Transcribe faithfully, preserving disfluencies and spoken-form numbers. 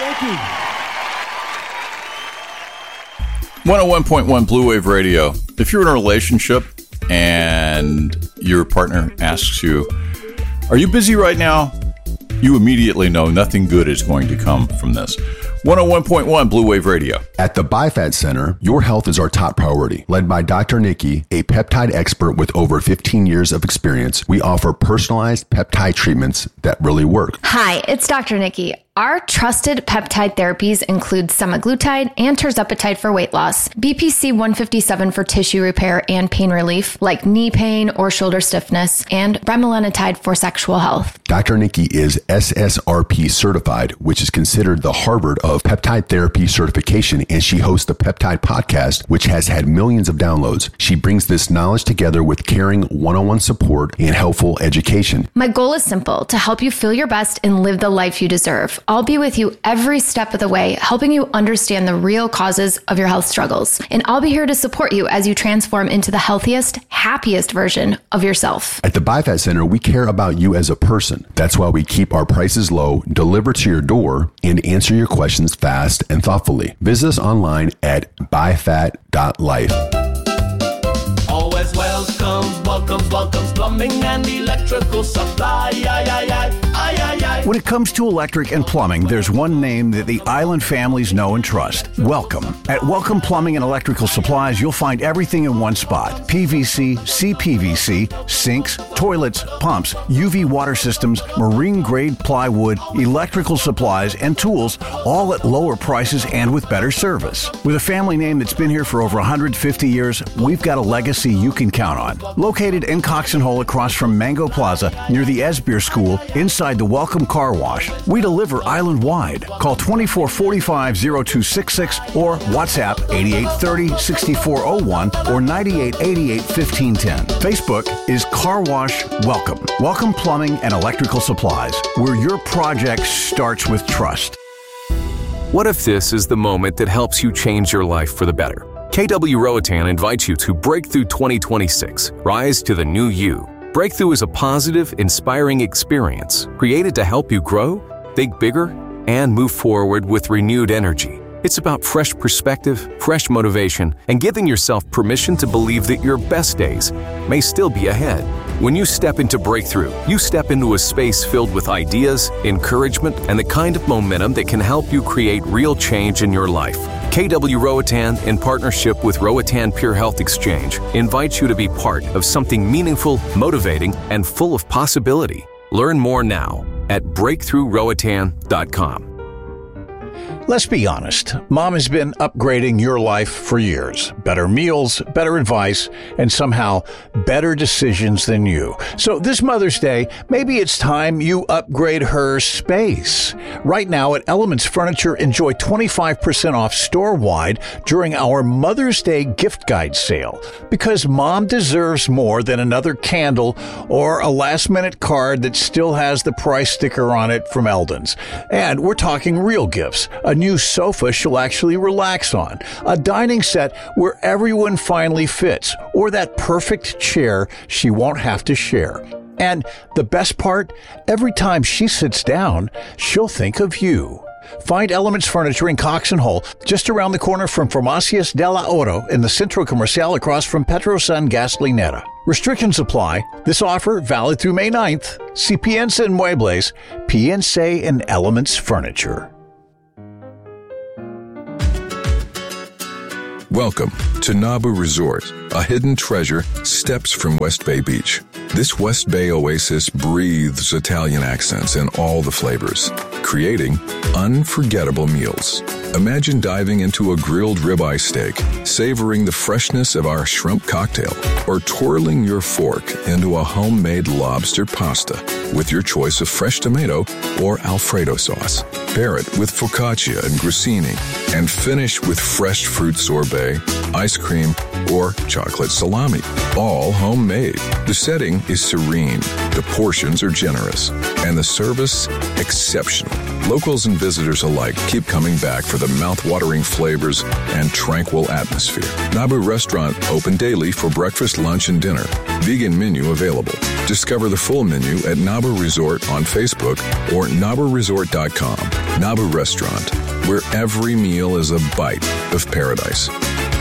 Thank you. one oh one point one Blue Wave Radio. If you're in a relationship and your partner asks you, are you busy right now? You immediately know nothing good is going to come from this. one oh one point one Blue Wave Radio. At the BiFat Center, your health is our top priority. Led by Doctor Nikki, a peptide expert with over fifteen years of experience, we offer personalized peptide treatments that really work. Hi, it's Doctor Nikki. Our trusted peptide therapies include semaglutide and tirzepatide for weight loss, B P C one fifty-seven for tissue repair and pain relief, like knee pain or shoulder stiffness, and bremelanotide for sexual health. Doctor Nikki is S S R P certified, which is considered the Harvard of peptide therapy certification, and she hosts the Peptide Podcast, which has had millions of downloads. She brings this knowledge together with caring one-on-one support and helpful education. My goal is simple, to help you feel your best and live the life you deserve. I'll be with you every step of the way, helping you understand the real causes of your health struggles. And I'll be here to support you as you transform into the healthiest, happiest version of yourself. At the BiFat Center, we care about you as a person. That's why we keep our prices low, deliver to your door, and answer your questions fast and thoughtfully. Visit us online at bifat dot life. Always welcome, welcome, welcome, plumbing and electrical supply. Aye, aye, aye. Aye, aye, aye. When it comes to electric and plumbing, there's one name that the Island families know and trust. Welcome. At Welcome Plumbing and Electrical Supplies, you'll find everything in one spot. P V C, C P V C, sinks, toilets, pumps, U V water systems, marine-grade plywood, electrical supplies, and tools, all at lower prices and with better service. With a family name that's been here for over one hundred fifty years, we've got a legacy you can count on. Located in Cox and Hole across from Mango Plaza, near the Esbeer School, inside the Welcome Car Wash. We deliver island-wide. Call twenty-four forty-five, oh two six six or WhatsApp eighty-eight thirty, sixty-four oh one or ninety-eight eighty-eight, fifteen ten. Facebook is Car Wash Welcome. Welcome Plumbing and Electrical Supplies, where your project starts with trust. What if this is the moment that helps you change your life for the better? K W Roatan invites you to Breakthrough twenty twenty-six. Rise to the new you. Breakthrough is a positive, inspiring experience created to help you grow, think bigger, and move forward with renewed energy. It's about fresh perspective, fresh motivation, and giving yourself permission to believe that your best days may still be ahead. When you step into Breakthrough, you step into a space filled with ideas, encouragement, and the kind of momentum that can help you create real change in your life. K W Roatan, in partnership with Roatan Pure Health Exchange, invites you to be part of something meaningful, motivating, and full of possibility. Learn more now at breakthrough roatan dot com. Let's be honest, Mom has been upgrading your life for years. Better meals, better advice, and somehow better decisions than you. So this Mother's Day, maybe it's time you upgrade her space. Right now at Elements Furniture, enjoy twenty-five percent off store-wide during our Mother's Day gift guide sale. Because Mom deserves more than another candle or a last-minute card that still has the price sticker on it from Eldon's. And we're talking real gifts. A new sofa she'll actually relax on, a dining set where everyone finally fits, or that perfect chair she won't have to share. And the best part, every time she sits down, she'll think of you. Find Elements Furniture in Cox and Hole, just around the corner from Farmacias de la Oro in the Centro Comercial across from Petrosan Gasolinera. Restrictions apply. This offer valid through May ninth. See Piensa en Muebles, Piensa en Elements Furniture. Welcome to Nabu Resort, a hidden treasure steps from West Bay Beach. This West Bay oasis breathes Italian accents and all the flavors, creating unforgettable meals. Imagine diving into a grilled ribeye steak, savoring the freshness of our shrimp cocktail, or twirling your fork into a homemade lobster pasta with your choice of fresh tomato or Alfredo sauce. Pair it with focaccia and grissini, and finish with fresh fruit sorbet, ice cream, or chocolate salami, all homemade. The setting is serene, the portions are generous, and the service exceptional. Locals and visitors alike keep coming back for the the mouth-watering flavors and tranquil atmosphere. Nabu Restaurant open daily for breakfast, lunch, and dinner. Vegan menu available. Discover the full menu at Nabu Resort on Facebook or nabu resort dot com. Nabu Restaurant, where every meal is a bite of paradise.